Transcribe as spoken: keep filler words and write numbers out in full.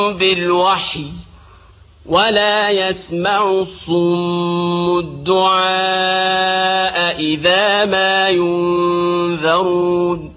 بالوحي ولا يسمع الصم الدعاء إذا ما ينذرون